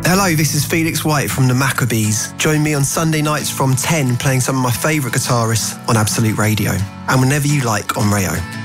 Hello, this is Felix White from the Maccabees. Join me on Sunday nights from 10 playing some of my favourite guitarists on Absolute Radio. And whenever you like on Rayo.